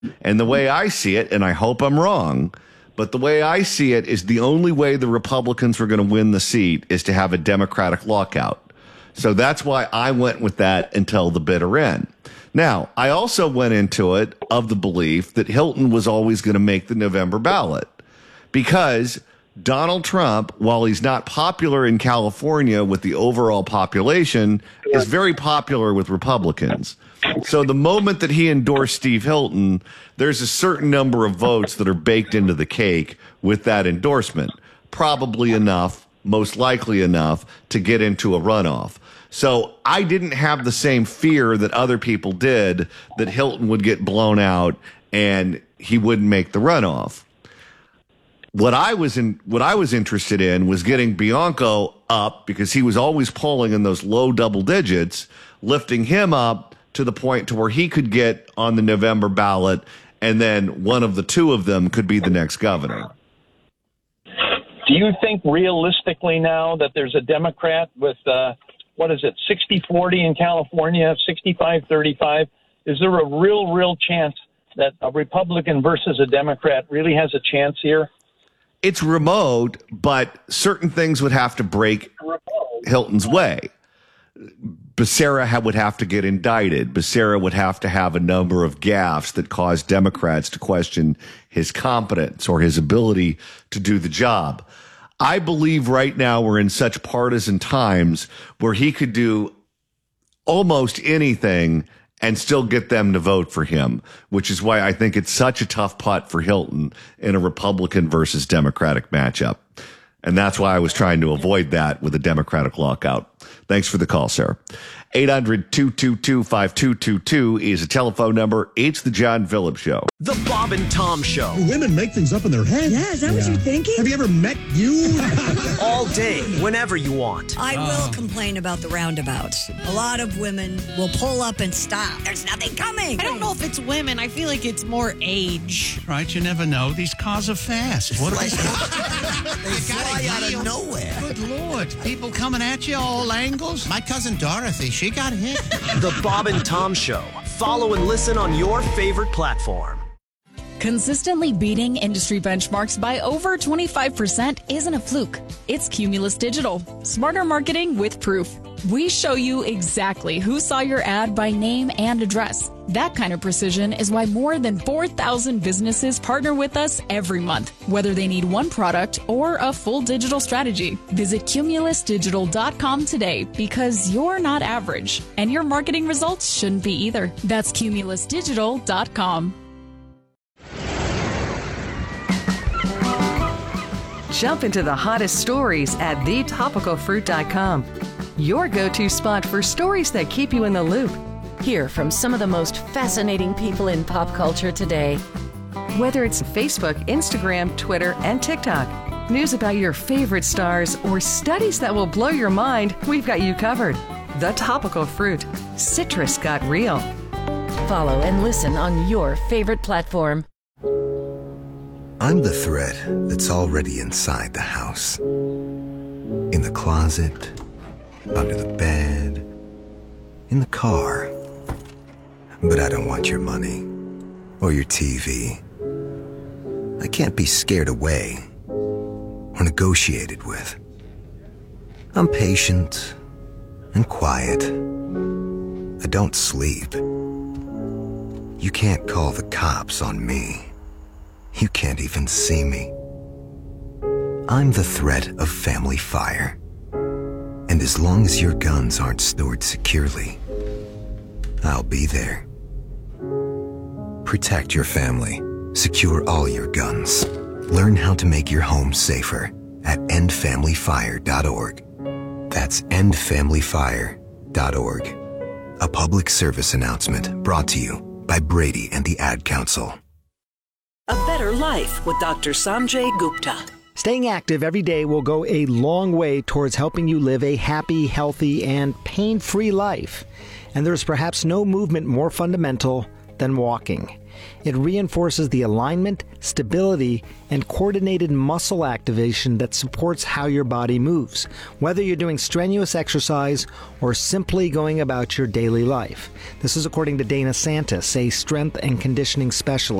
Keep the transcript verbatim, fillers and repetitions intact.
And the way I see it, and I hope I'm wrong, but the way I see it is the only way the Republicans were going to win the seat is to have a Democratic lockout. So that's why I went with that until the bitter end. Now, I also went into it of the belief that Hilton was always going to make the November ballot because Donald Trump, while he's not popular in California with the overall population, is very popular with Republicans. So the moment that he endorsed Steve Hilton, there's a certain number of votes that are baked into the cake with that endorsement. Probably enough, most likely enough, to get into a runoff. So I didn't have the same fear that other people did that Hilton would get blown out and he wouldn't make the runoff. What I was in, what I was interested in was getting Bianco up because he was always polling in those low double digits, lifting him up to the point to where he could get on the November ballot, and then one of the two of them could be the next governor. Do you think realistically now that there's a Democrat with, uh, what is it, sixty forty in California, sixty-five thirty-five? Is there a real, real chance that a Republican versus a Democrat really has a chance here? It's remote, but certain things would have to break Hilton's way. Becerra would have to get indicted. Becerra would have to have a number of gaffes that cause Democrats to question his competence or his ability to do the job. I believe right now we're in such partisan times where he could do almost anything and still get them to vote for him, which is why I think it's such a tough putt for Hilton in a Republican versus Democratic matchup. And that's why I was trying to avoid that with a Democratic lockout. Thanks for the call, Sarah. eight hundred, two two two, five two two two is a telephone number. It's the John Phillips Show. The Bob and Tom Show. Women make things up in their head. Yeah, is that yeah. what you're thinking? Have you ever met you? All day, whenever you want. I will uh. complain about the roundabouts. A lot of women will pull up and stop. There's nothing coming. I don't know if it's women. I feel like it's more age. Right, you never know. These cars are fast. What are they? They fly out of nowhere. Good Lord. People coming at you all angles. My cousin Dorothy, she got hit. The Bob and Tom Show. Follow and listen on your favorite platform. Consistently beating industry benchmarks by over twenty-five percent isn't a fluke. It's Cumulus Digital. Smarter marketing with proof. We show you exactly who saw your ad by name and address. That kind of precision is why more than four thousand businesses partner with us every month, whether they need one product or a full digital strategy. Visit cumulus digital dot com today because you're not average, and your marketing results shouldn't be either. That's cumulus digital dot com. Jump into the hottest stories at the topical fruit dot com. Your go-to spot for stories that keep you in the loop. Hear from some of the most fascinating people in pop culture today. Whether it's Facebook, Instagram, Twitter, and TikTok, news about your favorite stars, or studies that will blow your mind, we've got you covered. The Topical Fruit. Citrus got real. Follow and listen on your favorite platform. I'm the thread that's already inside the house. In the closet, under the bed, in the car. But I don't want your money or your T V. I can't be scared away or negotiated with. I'm patient and quiet. I don't sleep. You can't call the cops on me. You can't even see me. I'm the threat of family fire. And as long as your guns aren't stored securely, I'll be there. Protect your family. Secure all your guns. Learn how to make your home safer at end family fire dot org. That's end family fire dot org. A public service announcement brought to you by Brady and the Ad Council. A better life with Doctor Sanjay Gupta. Staying active every day will go a long way towards helping you live a happy, healthy, and pain-free life. And there's perhaps no movement more fundamental than walking. It reinforces the alignment, stability, and coordinated muscle activation that supports how your body moves, whether you're doing strenuous exercise or simply going about your daily life. This is according to Dana Santis, a strength and conditioning specialist.